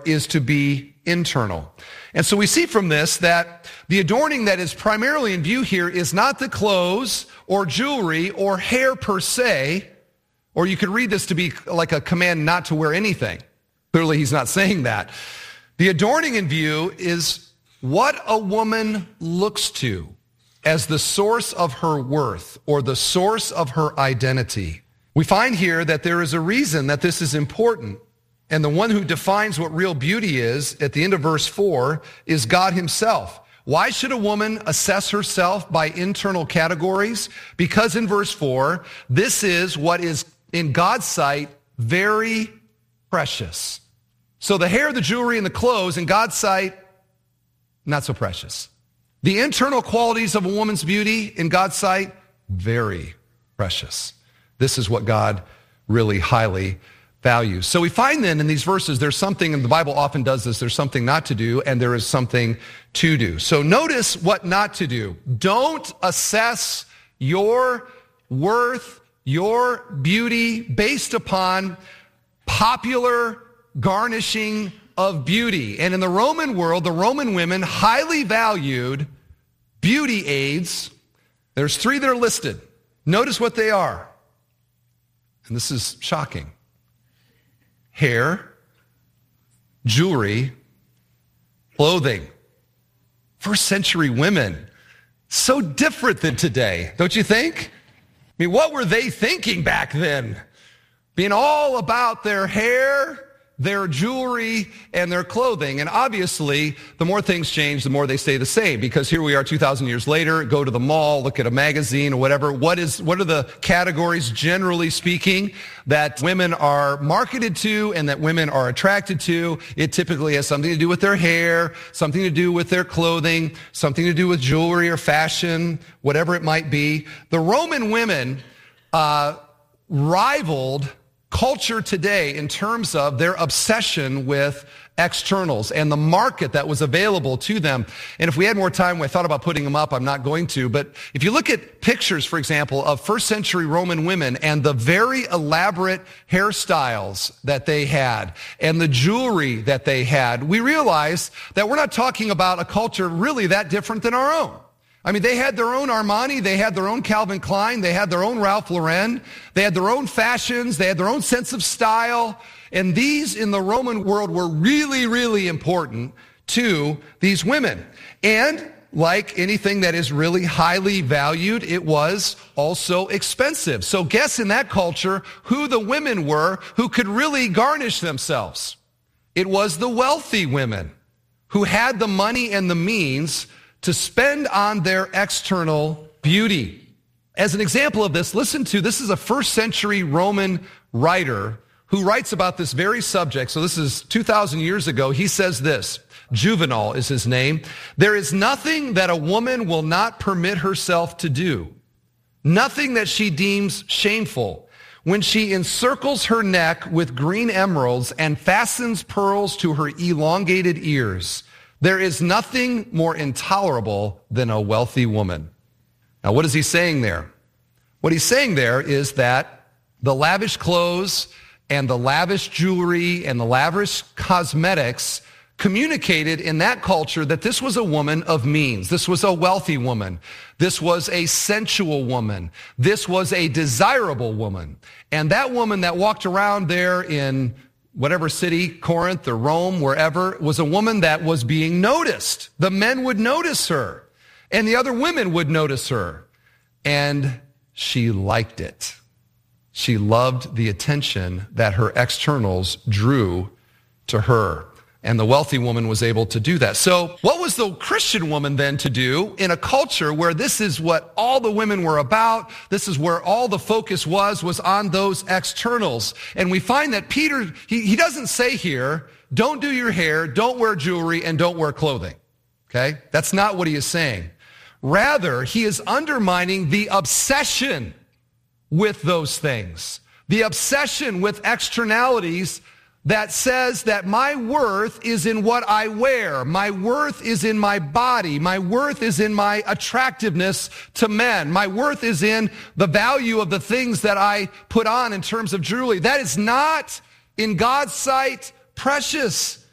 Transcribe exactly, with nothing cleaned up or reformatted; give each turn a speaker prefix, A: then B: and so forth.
A: is to be internal. And so we see from this that the adorning that is primarily in view here is not the clothes or jewelry or hair per se, or you could read this to be like a command not to wear anything. Clearly he's not saying that. The adorning in view is what a woman looks to as the source of her worth or the source of her identity. We find here that there is a reason that this is important. And the one who defines what real beauty is at the end of verse four is God himself. Why should a woman assess herself by internal categories? Because in verse four, this is what is in God's sight very precious. So the hair, the jewelry, and the clothes in God's sight, not so precious. The internal qualities of a woman's beauty in God's sight, very precious. This is what God really highly values. So we find then in these verses, there's something, and the Bible often does this, there's something not to do, and there is something to do. So notice what not to do. Don't assess your worth, your beauty based upon popular garnishing of beauty. And in the Roman world, the Roman women highly valued beauty aids. There's three that are listed. Notice what they are. And this is shocking. Hair, jewelry, clothing. First century women. So different than today, don't you think? I mean, what were they thinking back then? Being all about their hair, their jewelry, and their clothing. And obviously, the more things change, the more they stay the same. Because here we are two thousand years later, go to the mall, look at a magazine or whatever. What is, what are the categories, generally speaking, that women are marketed to and that women are attracted to? It typically has something to do with their hair, something to do with their clothing, something to do with jewelry or fashion, whatever it might be. The Roman women uh, rivaled culture today in terms of their obsession with externals and the market that was available to them. And if we had more time, I thought about putting them up. I'm not going to. But if you look at pictures, for example, of first century Roman women and the very elaborate hairstyles that they had and the jewelry that they had, we realize that we're not talking about a culture really that different than our own. I mean, they had their own Armani, they had their own Calvin Klein, they had their own Ralph Lauren, they had their own fashions, they had their own sense of style, and these in the Roman world were really, really important to these women. And like anything that is really highly valued, it was also expensive. So guess in that culture who the women were who could really garnish themselves. It was the wealthy women who had the money and the means to spend on their external beauty. As an example of this, listen to, this is a first century Roman writer who writes about this very subject. So this is two thousand years ago. He says this, Juvenal is his name. There is nothing that a woman will not permit herself to do, nothing that she deems shameful. When she encircles her neck with green emeralds and fastens pearls to her elongated ears, there is nothing more intolerable than a wealthy woman. Now, what is he saying there? What he's saying there is that the lavish clothes and the lavish jewelry and the lavish cosmetics communicated in that culture that this was a woman of means. This was a wealthy woman. This was a sensual woman. This was a desirable woman. And that woman that walked around there in whatever city, Corinth or Rome, wherever, was a woman that was being noticed. The men would notice her, and the other women would notice her. And she liked it. She loved the attention that her externals drew to her. And the wealthy woman was able to do that. So what was the Christian woman then to do in a culture where this is what all the women were about? This is where all the focus was, was on those externals. And we find that Peter, he, he doesn't say here, don't do your hair, don't wear jewelry, and don't wear clothing. Okay? That's not what he is saying. Rather, he is undermining the obsession with those things. The obsession with externalities that says that my worth is in what I wear. My worth is in my body. My worth is in my attractiveness to men. My worth is in the value of the things that I put on in terms of jewelry. That is not, in God's sight, precious.